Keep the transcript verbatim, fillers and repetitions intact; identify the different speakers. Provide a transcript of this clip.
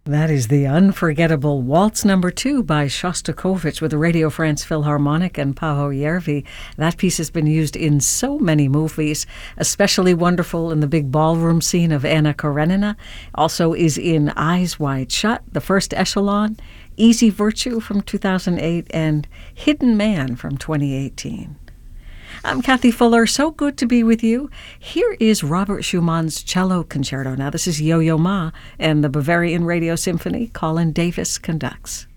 Speaker 1: That is the unforgettable Waltz Number Two by Shostakovich with the Radio France Philharmonic and Paavo Järvi. That piece has been used in so many movies, especially wonderful in the big ballroom scene of Anna Karenina. Also is in Eyes Wide Shut, The First Echelon, Easy Virtue from two thousand eight, and Hidden Man from twenty eighteen. I'm Kathy Fuller. So good to be with you. Here is Robert Schumann's Cello Concerto. Now, this is Yo-Yo Ma and the Bavarian Radio Symphony. Colin Davis conducts.